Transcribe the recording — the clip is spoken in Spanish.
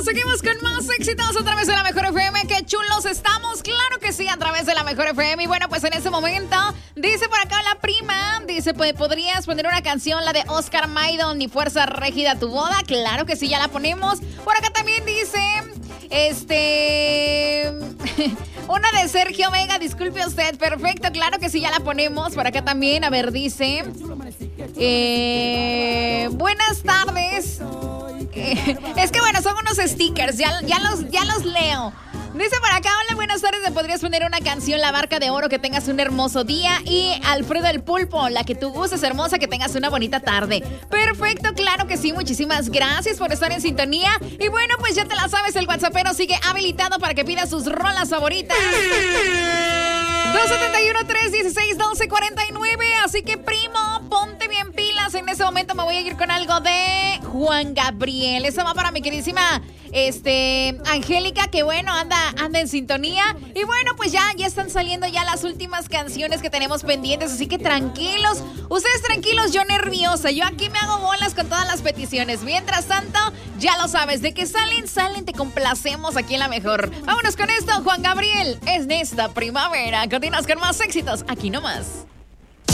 Seguimos con más éxitos a través de la Mejor FM. ¡Qué chulos estamos! Claro que sí, a través de la Mejor FM. Y bueno, pues en ese momento, dice por acá la prima, dice, pues podrías poner una canción, la de Oscar Maidon y Fuerza Régida tu boda. Claro que sí, ya la ponemos. Por acá también dice, una de Sergio Vega, disculpe usted. Perfecto, claro que sí, ya la ponemos. Por acá también, a ver, dice, buenas tardes. Es que bueno, son unos stickers, ya los leo. Dice por acá, hola, buenas tardes, ¿me podrías poner una canción, La Barca de Oro, que tengas un hermoso día? Y Alfredo el Pulpo, la que tú gustes, hermosa, que tengas una bonita tarde. Perfecto, claro que sí, muchísimas gracias por estar en sintonía. Y bueno, pues ya te la sabes, el WhatsAppero sigue habilitado para que pidas sus rolas favoritas. 271-316-1249. Así que, primo, ponte bien pilas. En ese momento me voy a ir con algo de Juan Gabriel. Eso va para mi queridísima Angélica, que bueno, anda en sintonía. Y bueno, pues ya están saliendo ya las últimas canciones que tenemos pendientes. Así que tranquilos, ustedes tranquilos, yo nerviosa. Yo aquí me hago bolas con todas las peticiones. Mientras tanto, ya lo sabes, de que salen, te complacemos aquí en La Mejor. Vámonos con esto, Juan Gabriel, es de esta primavera. Continuas con más éxitos, aquí nomás.